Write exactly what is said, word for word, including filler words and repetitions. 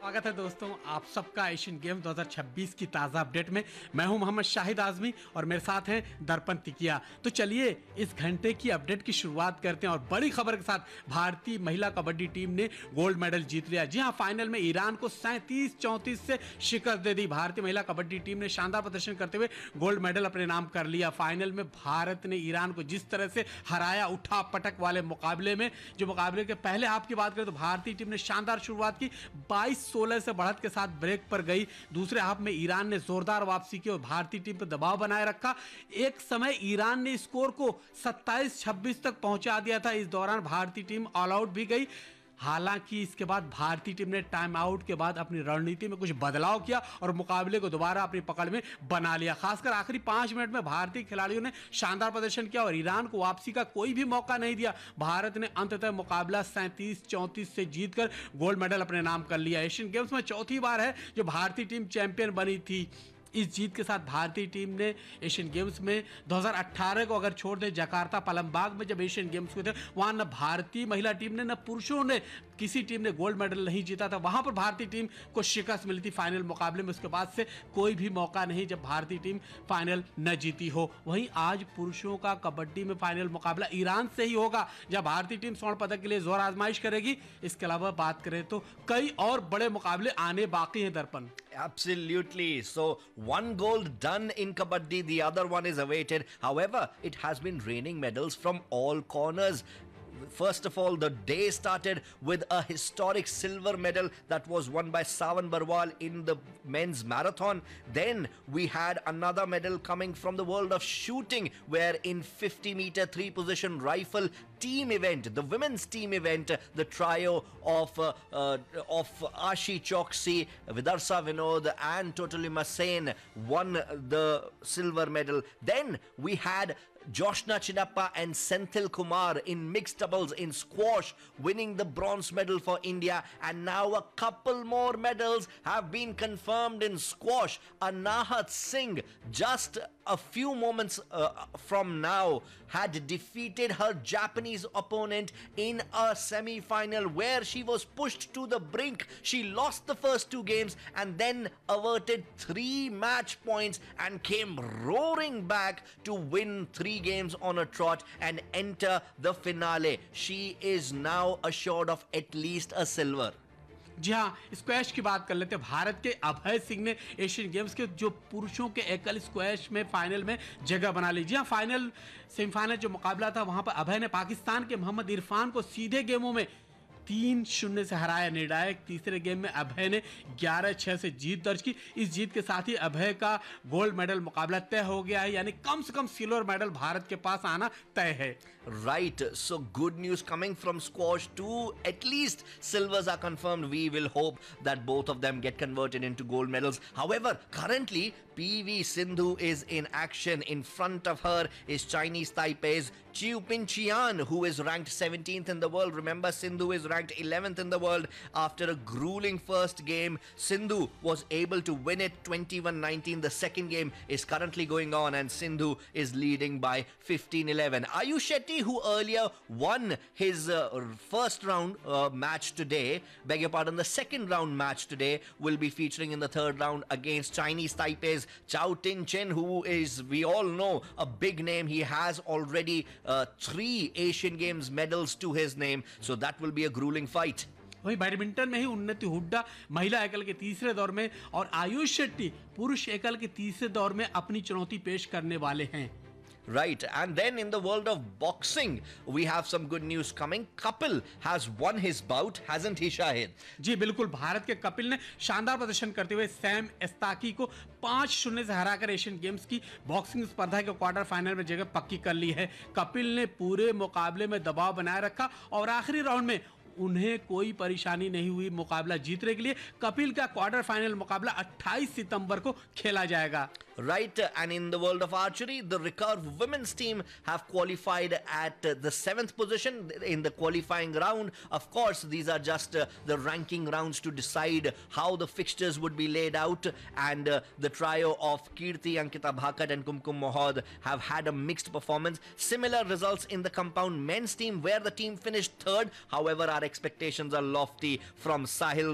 स्वागत है दोस्तों आप सबका एशियन गेम दो हज़ार छब्बीस की ताज़ा अपडेट में। मैं हूं मोहम्मद शाहिद आजमी और मेरे साथ हैं दर्पण तिकिया। तो चलिए इस घंटे की अपडेट की शुरुआत करते हैं और बड़ी खबर के साथ भारतीय महिला कबड्डी टीम ने गोल्ड मेडल जीत लिया। जी हां, फाइनल में ईरान को सैंतीस चौंतीस से शिकस्त दे दी। भारतीय महिला कबड्डी टीम ने शानदार प्रदर्शन करते हुए गोल्ड मेडल अपने नाम कर लिया। फाइनल में भारत ने ईरान को जिस तरह से हराया, उठा पटक वाले मुकाबले में, जो मुकाबले के पहले हाफ की बात करें तो भारतीय टीम ने शानदार शुरुआत की, बाईस सोलह से बढ़त के साथ ब्रेक पर गई। दूसरे हाफ में ईरान ने जोरदार वापसी की और भारतीय टीम पर दबाव बनाए रखा। एक समय ईरान ने स्कोर को सत्ताईस छब्बीस तक पहुंचा दिया था। इस दौरान भारतीय टीम ऑल आउट भी गई। हालांकि इसके बाद भारतीय टीम ने टाइम आउट के बाद अपनी रणनीति में कुछ बदलाव किया और मुकाबले को दोबारा अपनी पकड़ में बना लिया। खासकर आखिरी पांच मिनट में भारतीय खिलाड़ियों ने शानदार प्रदर्शन किया और ईरान को वापसी का कोई भी मौका नहीं दिया। भारत ने अंततः मुकाबला सैंतीस चौंतीस से जीतकर गोल्ड मेडल अपने नाम कर लिया। एशियन गेम्स में चौथी बार है जो भारतीय टीम चैंपियन बनी थी। इस जीत के साथ भारतीय टीम ने एशियन गेम्स में दो हज़ार अठारह को अगर छोड़ दें, जकार्ता पलमबाग में जब एशियन गेम्स हुए थे, वहां न भारतीय महिला टीम ने न पुरुषों ने किसी टीम ने गोल्ड मेडल नहीं जीता था। वहां पर भारतीय टीम को शिकस्त मिली थी फाइनल मुकाबले में। उसके बाद से कोई भी मौका नहीं जब भारतीय टीम फाइनल न जीती हो। वहीं आज पुरुषों का कबड्डी में फाइनल मुकाबला ईरान से ही होगा, जब भारतीय टीम स्वर्ण पदक के लिए जोर आजमाइश करेगी। इसके अलावा बात करें तो कई और बड़े मुकाबले आने बाकी हैं दर्पण। Absolutely. So one gold done in Kabaddi, the other one is awaited. However, it has been raining medals from all corners. First of all, the day started with a historic silver medal that was won by Sawan Barwal in the men's marathon. Then we had another medal coming from the world of shooting, where in fifty meter three position rifle team event, the women's team event, the trio of uh, uh, of Ashi Choksi, Vidarsa Vinod and Totally Masen won the silver medal. Then we had Joshna Chinappa and Senthil Kumar in mixed doubles in squash winning the bronze medal for India. And now a couple more medals have been confirmed in squash. Anahat Singh, just a few moments uh, from now, had defeated her Japanese opponent in a semi-final where she was pushed to the brink. She lost the first two games and then averted three match points and came roaring back to win three games on a trot and enter the finale. She is now assured of at least a silver. जी हाँ, squash की बात कर लेते हैं। भारत के अभय सिंह ने Asian games के जो पुरुषों के एकल स्क्वैश में फाइनल में जगह बना ली। जी हाँ, फाइनल सेमीफाइनल जो मुकाबला था वहां पर अभय ने पाकिस्तान के मोहम्मद इरफान को सीधे गेमों में तीन शून्य से हराया। निर्णायक तीसरे गेम में अभय ने ग्यारह छह से जीत दर्ज की। इस जीत के साथ ही अभय का गोल्ड मेडल मुकाबला तय हो गया है, यानी कम से कम सिल्वर मेडल भारत के पास आना तय है। Right, so good news coming from squash too. At least silvers are confirmed. We will hope that both of them get converted into gold medals. However, currently P V Sindhu is in action. In front of her is Chinese Taipei's Chiu Pin Chian, who is ranked seventeenth in the world. Remember, Sindhu is ranked eleventh in the world. After a grueling first game, Sindhu was able to win it twenty-one nineteen. The second game is currently going on and Sindhu is leading by fifteen eleven. Ayush Shetty, who earlier won his uh, first round uh, match today, beg your pardon, the second round match today, will be featuring in the third round against Chinese Taipei's Chao Tin Chen, who is, we all know, a big name. He has already uh, three Asian Games medals to his name, so that will be a grueling fight. वही badminton में ही उन्नति हुड्डा महिला एकल के तीसरे दौर में और आयुष शेट्टी पुरुष एकल के तीसरे दौर में अपनी चुनौती पेश करने वाले हैं। Right, and then in the world of boxing, we have some good news coming. Kapil has won his bout, hasn't he, Shahid? जी बिल्कुल, भारत के कपिल ने शानदार प्रदर्शन करते हुए सैम एस्ताकी को पांच शून्य से हराकर एशियन गेम्स की बॉक्सिंग स्पर्धा के क्वार्टर फाइनल में जगह पक्की कर ली है। कपिल ने पूरे मुकाबले में दबाव बनाए रखा और आखिरी राउंड में उन्हें कोई परेशानी नहीं हुई मुकाबला जीतने के लिए। कपिल का क्वार्टर फाइनल मुकाबला अट्ठाईस सितंबर को खेला जाएगा। Right, and in the world of archery, the recurve women's team have qualified at the seventh position in the qualifying round. Of course, these are just uh, the ranking rounds to decide how the fixtures would be laid out, and uh, the trio of Kirti, Ankita Bhakat and Kumkum Mohod have had a mixed performance. Similar results in the compound men's team, where the team finished third. However, our expectations are lofty from Sahil